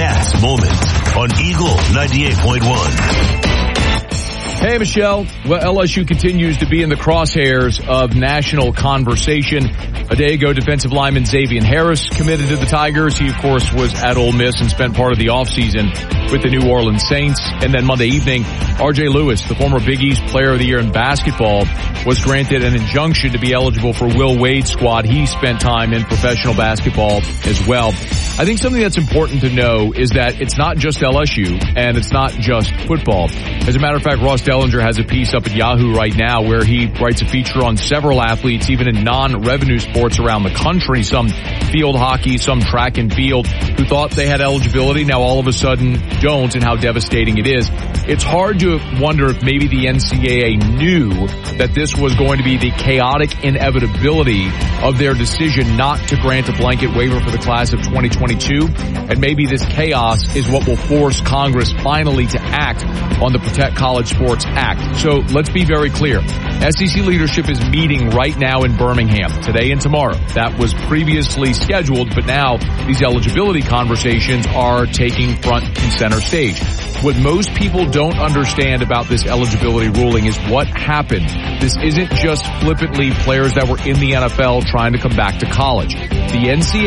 Matt's Moment on Eagle 98.1. Hey, Michelle. Well, LSU continues to be in the crosshairs of national conversation. A day ago, defensive lineman Xavier Harris committed to the Tigers. He, of course, was at Ole Miss and spent part of the offseason with the New Orleans Saints. And then Monday evening, R.J. Lewis, the former Big East Player of the Year in basketball, was granted an injunction to be eligible for Will Wade's squad. He spent time in professional basketball as well. I think something that's important to know is that it's not just LSU and it's not just football. As a matter of fact, Ross Dellinger has a piece up at Yahoo right now where he writes a feature on several athletes, even in non-revenue sports around the country, some field hockey, some track and field, who thought they had eligibility, now all of a sudden don't, and how devastating it is. It's hard to wonder if maybe the NCAA knew that this was going to be the chaotic inevitability of their decision not to grant a blanket waiver for the class of 2022. And maybe this chaos is what will force Congress finally to act on the Protect College Sports Act. So let's be very clear. SEC leadership is meeting right now in Birmingham, today and tomorrow. That was previously scheduled, but now these eligibility conversations are taking front and center stage. What most people don't understand about this eligibility ruling is what happened. This isn't just flippantly players that were in the NFL trying to come back to college. The NCAA